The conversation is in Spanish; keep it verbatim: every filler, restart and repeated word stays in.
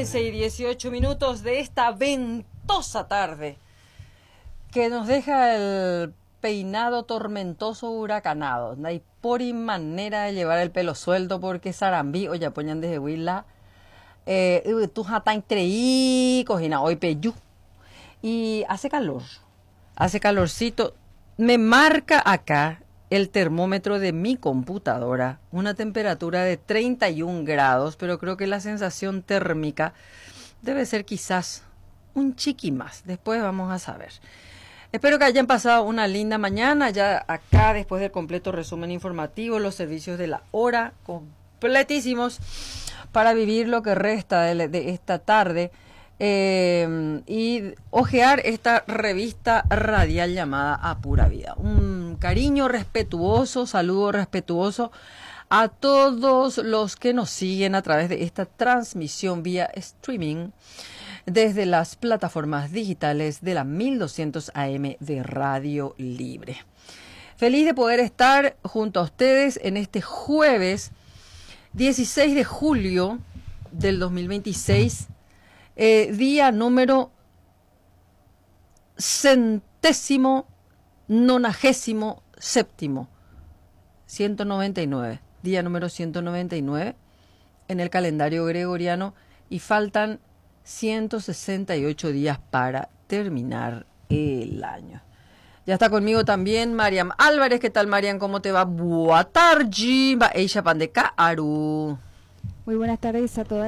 quince y dieciocho minutos de esta ventosa tarde que nos deja el peinado tormentoso huracanado. No hay por y manera de llevar el pelo suelto porque Sarambí o ya ponían desde Huila. Eh, tu jata increí, cojina hoy peyú. Y hace calor, hace calorcito. Me marca acá el termómetro de mi computadora una temperatura de treinta y un grados, pero creo que la sensación térmica debe ser quizás un chiqui más. Después vamos a saber. Espero que hayan pasado una linda mañana. Ya acá, después del completo resumen informativo, los servicios de la hora completísimos para vivir lo que resta de, de esta tarde eh, y hojear esta revista radial llamada A Pura Vida. Un cariño respetuoso, saludo respetuoso a todos los que nos siguen a través de esta transmisión vía streaming desde las plataformas digitales de la mil doscientos A M de Radio Libre. Feliz de poder estar junto a ustedes en este jueves dieciséis de julio del dos mil veintiséis, eh, día número centésimo, nonagésimo séptimo, ciento noventa y nueve, día número ciento noventa y nueve en el calendario gregoriano, y faltan ciento sesenta y ocho días para terminar el año. Ya está conmigo también Mariam Álvarez. ¿Qué tal, Mariam? ¿Cómo te va? Buenas tardes. Va ella pandeca aru. Muy buenas tardes a todas.